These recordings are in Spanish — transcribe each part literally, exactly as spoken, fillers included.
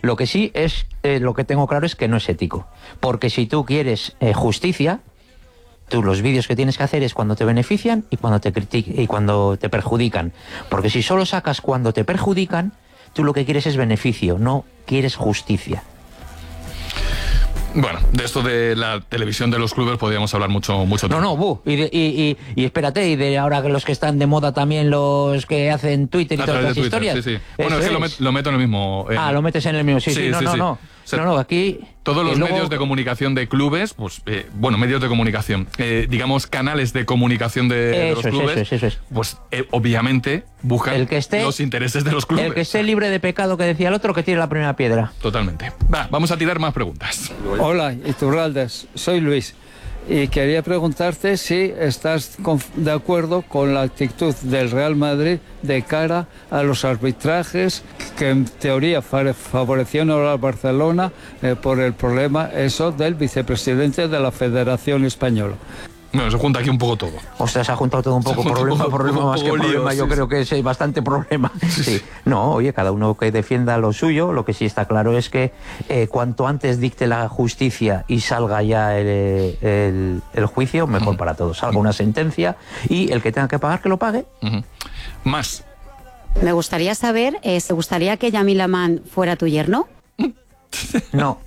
Lo que sí es, eh, lo que tengo claro es que no es ético. Porque si tú quieres eh, justicia, tú los vídeos que tienes que hacer es cuando te benefician y cuando te critican y cuando te perjudican. Porque si solo sacas cuando te perjudican, tú lo que quieres es beneficio, no quieres justicia. Bueno, de esto de la televisión de los clubes podríamos hablar mucho mucho tiempo. No, no, bu, y, de, y, y, y espérate, y de ahora los que están de moda también, los que hacen Twitter y a todas las Twitter, historias. Sí, sí. Bueno, es que lo, met, lo meto en el mismo... En... Ah, lo metes en el mismo, sí, sí, sí, no, sí, no, sí. no, O sea, no, no, aquí... Todos los luego... medios de comunicación de clubes, pues, eh, bueno, medios de comunicación, eh, digamos, canales de comunicación de, de los es, clubes, eso es, eso es. pues, eh, obviamente, buscan el que esté, los intereses de los clubes. El que esté libre de pecado, que decía el otro, que tire la primera piedra. Totalmente. Va, vamos a tirar más preguntas. Hola, Iturraldes, soy Luis. Y quería preguntarte si estás de acuerdo con la actitud del Real Madrid de cara a los arbitrajes que en teoría favorecieron al Barcelona eh, por el problema eso del vicepresidente de la Federación Española. Bueno, se junta aquí un poco todo. Ostras, se ha juntado todo un poco, problema, un poco, problema, un más que lío, problema, sí, yo sí. creo que es bastante problema. Sí, sí. No, oye, cada uno que defienda lo suyo, lo que sí está claro es que eh, cuanto antes dicte la justicia y salga ya el, el, el juicio, mejor uh-huh. para todos. Salga uh-huh. una sentencia y el que tenga que pagar, que lo pague. Uh-huh. Más. Me gustaría saber, eh, ¿te gustaría que Yamil Aman fuera tu yerno? No.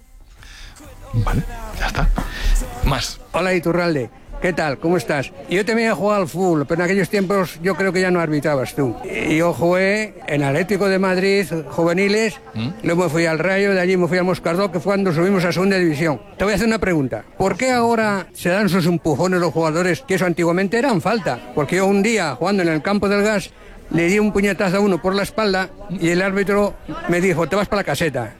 Vale, ya está. Más. Hola, Iturralde. ¿Qué tal? ¿Cómo estás? Yo también he jugado al fútbol, pero en aquellos tiempos yo creo que ya no arbitrabas tú. Yo jugué en Atlético de Madrid, juveniles, ¿Mm? luego me fui al Rayo, de allí me fui al Moscardó, que fue cuando subimos a segunda división. Te voy a hacer una pregunta. ¿Por qué ahora se dan esos empujones los jugadores que eso antiguamente eran falta? Porque yo un día, jugando en el campo del Gas, le di un puñetazo a uno por la espalda y el árbitro me dijo, te vas para la caseta.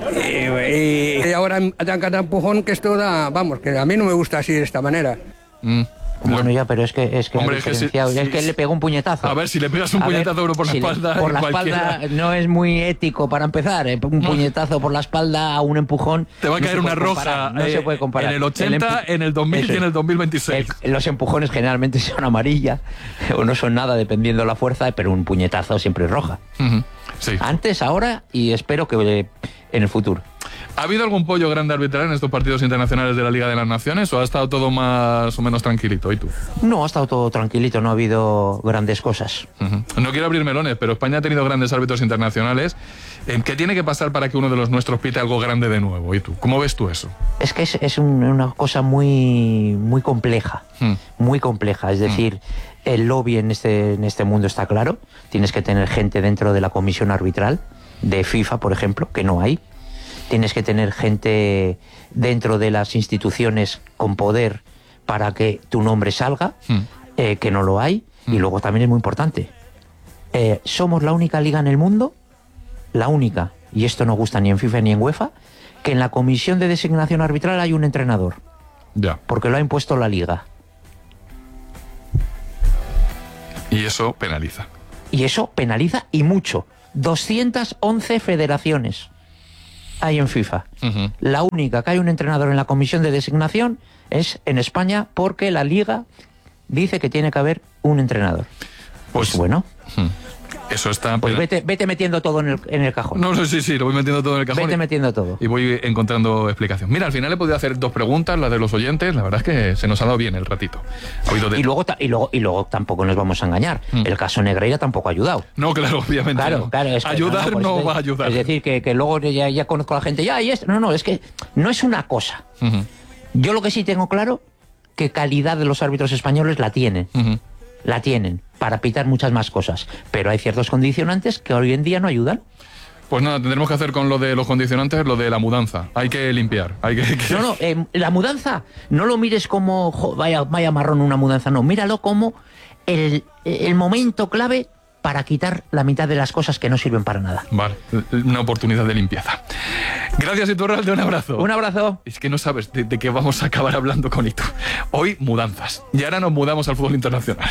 Y, y ahora dan cada empujón que esto da, vamos, que a mí no me gusta así de esta manera. Mm. Bueno, ya, pero es que es que, Hombre, es que, si, es si, que él le pegó un puñetazo. A ver, si le pegas un a puñetazo ver, uno por la si espalda. Le, por la cualquiera... espalda no es muy ético para empezar. ¿eh? Un no. puñetazo por la espalda a un empujón. Te va a caer no una roja. Comparar, no eh, se puede comparar. En el ochenta, el en el dos mil Eso, y en el dos mil veintiséis. El, los empujones generalmente son amarillas o no son nada dependiendo de la fuerza, pero un puñetazo siempre es roja. Uh-huh. Sí. Antes, ahora y espero que eh, en el futuro. ¿Ha habido algún pollo grande arbitral en estos partidos internacionales de la Liga de las Naciones o ha estado todo más o menos tranquilito? ¿Y tú? No, ha estado todo tranquilito, no ha habido grandes cosas. Uh-huh. No quiero abrir melones, pero España ha tenido grandes árbitros internacionales. ¿Qué tiene que pasar para que uno de los nuestros pite algo grande de nuevo? ¿Y tú? ¿Cómo ves tú eso? Es que es, es un, una cosa muy, muy compleja, uh-huh. muy compleja. Es decir, uh-huh. el lobby en este, en este mundo está claro. Tienes que tener gente dentro de la comisión arbitral, de FIFA, por ejemplo, que no hay. Tienes que tener gente dentro de las instituciones con poder para que tu nombre salga, mm. eh, que no lo hay. Mm. Y luego también es muy importante. Eh, somos la única liga en el mundo, la única, y esto no gusta ni en FIFA ni en UEFA, que en la comisión de designación arbitral hay un entrenador. Ya. Porque lo ha impuesto la liga. Y eso penaliza. Y eso penaliza y mucho. doscientas once federaciones hay en FIFA. Uh-huh. La única que hay un entrenador en la comisión de designación es en España, porque la liga dice que tiene que haber un entrenador. Pues, pues bueno. Uh-huh. Eso está... Pues vete, vete metiendo todo en el, en el cajón. No, no, sí, sí, lo voy metiendo todo en el cajón. Vete y, metiendo todo. Y voy encontrando explicación. Mira, al final he podido hacer dos preguntas, las de los oyentes. La verdad es que se nos ha dado bien el ratito. Ha habido de... y, luego, y, luego, y luego tampoco nos vamos a engañar. Mm. El caso Negreira tampoco ha ayudado. No, claro, obviamente claro, no. Claro, es que, ayudar no, no, no va a ayudar. Es decir, que, que luego ya, ya conozco a la gente. Ya, y esto. No, no, es que no es una cosa. Uh-huh. Yo lo que sí tengo claro, que calidad de los árbitros españoles la tienen. Uh-huh. La tienen para pitar muchas más cosas, pero hay ciertos condicionantes que hoy en día no ayudan. Pues nada, tendremos que hacer con lo de los condicionantes lo de la mudanza. Hay que limpiar. Hay que, que... No, no, eh, la mudanza, no lo mires como jo, vaya, vaya marrón una mudanza, no, míralo como el, el momento clave para quitar la mitad de las cosas que no sirven para nada. Vale, una oportunidad de limpieza. Gracias, Iturralde, un abrazo. Un abrazo. Es que no sabes de, de qué vamos a acabar hablando con Itu. Hoy, mudanzas. Y ahora nos mudamos al fútbol internacional.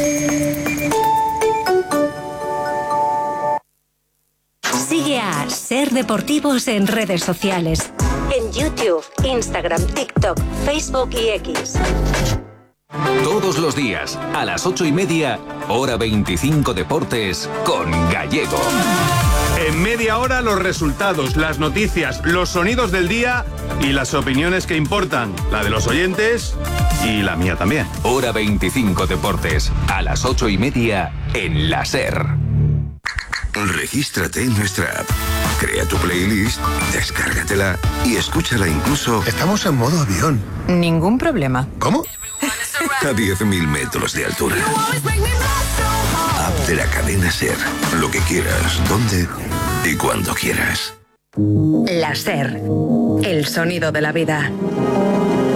Sigue a Ser Deportivos en redes sociales. En YouTube, Instagram, TikTok, Facebook y X. Todos los días, a las ocho y media, hora veinticinco Deportes, con Gallego. En media hora los resultados, las noticias, los sonidos del día y las opiniones que importan. La de los oyentes y la mía también. Hora veinticinco Deportes. A las ocho y media en la SER. Regístrate en nuestra app. Crea tu playlist, descárgatela y escúchala incluso... Estamos en modo avión. Ningún problema. ¿Cómo? A diez mil metros de altura. App de la cadena SER. Lo que quieras, donde y cuando quieras. La SER. El sonido de la vida.